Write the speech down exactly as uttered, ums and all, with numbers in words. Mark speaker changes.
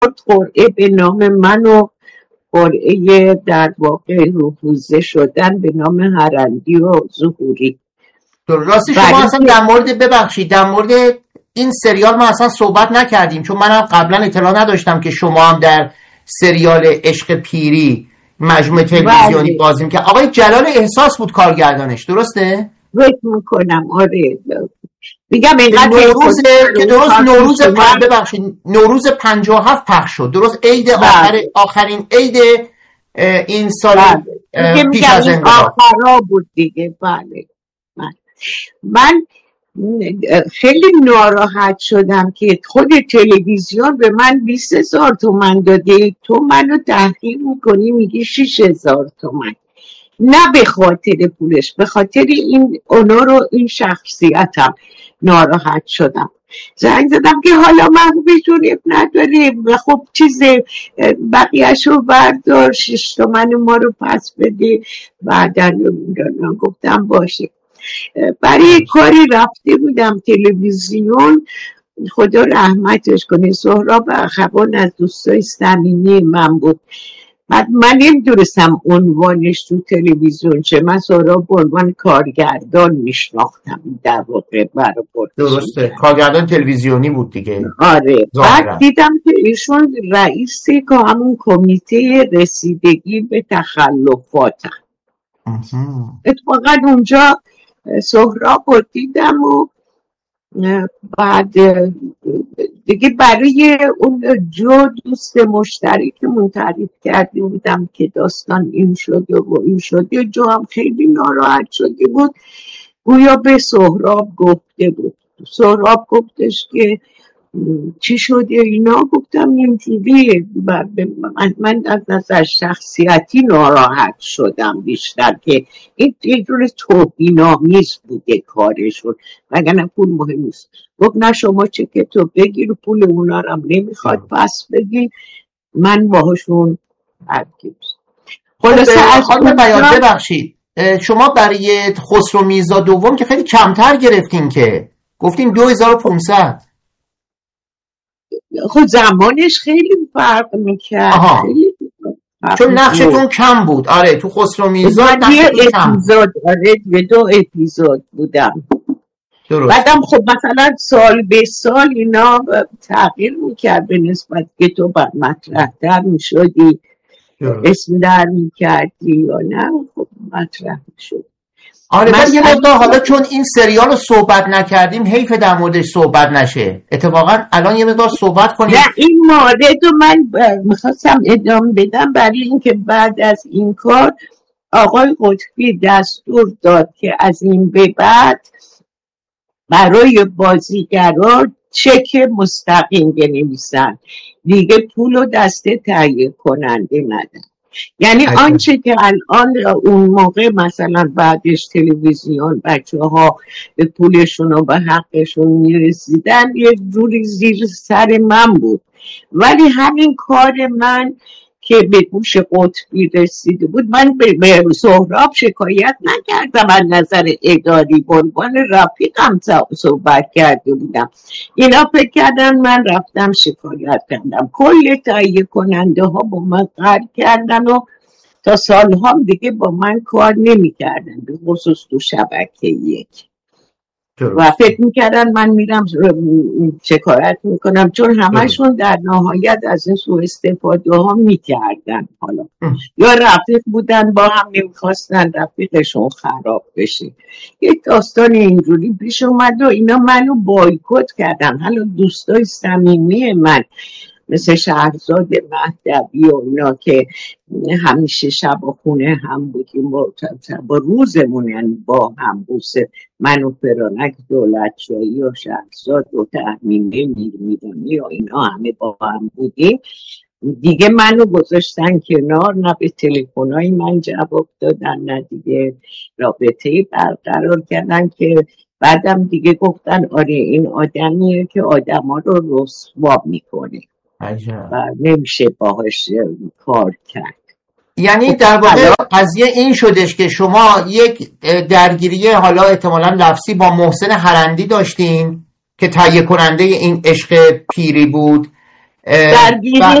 Speaker 1: قرعه به نام من و قرعه در واقع رفوزه شدن به نام هرندی و ظهوری.
Speaker 2: راستی شما اصلا در مورد ببخشید در مورد این سریال ما اصلا صحبت نکردیم، چون منم قبلا اطلاع نداشتم که شما هم در سریال عشق پیری مجموعه تلویزیونی بازی می‌کرد. آقای جلال احساس بود کارگردانش، درسته؟
Speaker 1: فکر میکنم آره. میگم
Speaker 2: نوروز که درست نوروز پنج ببخشید نوروز پنجاه و هفت پخش شد، درست عید آخر آخرین عید این سال پیش از انقلاب
Speaker 1: بود دیگه. بله من من خیلی ناراحت شدم که خود تلویزیون به من بیست هزار تومن داده، تو منو تحقیر میکنی میگی شش هزار تومن. نه به خاطر پولش، به خاطر این اونور و این شخصیتم ناراحت شدم. زنگ زدم که حالا من بیتونیم نداره و خب چیز بقیهشو بردار، شش تومن ما رو پس بده. بعدن گفتم باشه. برای کاری رفته بودم تلویزیون، خدا رحمتش کنه، سهراب اخوان از دوستای صمیمی من بود. بعد من نمیدونستم عنوانش تو تلویزیون چه، من سهراب به عنوان کارگردان میشناختم در واقع. برای
Speaker 2: درسته کارگردان تلویزیونی بود دیگه.
Speaker 1: آره. بعد دیدم که ایشون رئیس که همون کمیته رسیدگی به تخلفات اتفاقا اونجا سهراب رو دیدم و بعد دیگه برای اون جو دوست مشترک که منتعریف کرده بودم که داستان این شده و این شده، جو هم خیلی ناراحت شده بود، گویا به سهراب گفته بود. سهراب گفتش که چی شده اینا؟ گفتم اینجوریه. من, من از نظر شخصیتی ناراحت شدم بیشتر که این یه جور توهین‌آمیز بوده کارشون، وگرنه پول مهم نیست. گفت نه شما چه که تو بگیر، پول اونا رو هم نمیخواد پس بگیر، من باهاشون برگیر.
Speaker 2: خلاصه از خانم بیان ببخشید شما برای خسرو میرزا دوم که خیلی کمتر گرفتین، که گفتین دو هزار و پونصد.
Speaker 1: خود زمانش خیلی فرق میکرد. خیلی فرق
Speaker 2: چون نقشتون کم بود. آره تو خسرو میرزا
Speaker 1: یه اپیزود، آره یه دو اپیزود بودم. درست. بعدم خب مثلا سال به سال اینا تغییر میکرد به نسبت که تو بر مطرح در میشدی، اسم در میکردی یا نه، خب مطرح میشد.
Speaker 2: آره من یه مقدار حالا چون این سریال رو صحبت نکردیم حیف در موردش صحبت نشه، اتفاقا الان یه مقدار صحبت کنیم.
Speaker 1: نه این مورد رو من میخواستم ادامه بدم برای اینکه بعد از این کار آقای قطبی دستور داد که از این به بعد برای بازیگرا چک مستقیم بنویسن، دیگه پول و دسته تهیه کننده ندن. یعنی آنچه که الان اون موقع مثلا بعدش تلویزیون بچه ها به پولشون و به حقشون میرسیدن یه جوری زیر سر من بود، ولی همین کار من که به گوش قطبی رسیده بود، من به سهراب شکایت نکردم، از نظر اداری به عنوان رفیقم صحبت کرده بودم. اینا فکر کردن من رفتم شکایت کردم. کل تهیه کننده ها با من قهر کردن و تا سالها دیگه با من کار نمی کردن، به خصوص تو شبکه یک. و فکر میکردن من میرم شکایت میکنم، چون همشون در نهایت از این سوء استفاده ها میکردن. حالا یا رفیق بودن با هم نمیخواستن رفیقشون خراب بشه، یک داستان اینجوری پیش اومد و اینا منو بایکوت کردن. حالا دوستای صمیمی من مثل شهرزاد مهدوی و اینا که همیشه شب و خونه هم بودیم با روزمون، یعنی با هم بوسه من و فرانک دولتشاهی و شهرزاد و تهمینه میرمیدانی و اینا همه با هم بودیم، دیگه منو گذاشتن کنار، نه به تلفن‌های من جواب دادن نه دیگه رابطه‌ای برقرار کردن، که بعدم دیگه گفتن آره این آدمیه که آدما رو رسوا میکنه و نمیشه باهاش کار کرد.
Speaker 2: یعنی در واقع قضیه این شدش که شما یک درگیری حالا احتمالاً لفظی با محسن هرندی داشتین که تهیه کننده این عشق پیری بود
Speaker 1: درگیری